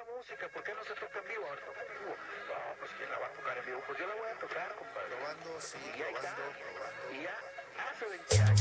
la música, ¿por qué no se toca en vivo? A ver, toca en vivo. No, pues ¿quién la va a tocar en vivo? Pues yo la voy a tocar, compadre. Probando, sí, Y ahí está. probando. Y ya hace 20 años.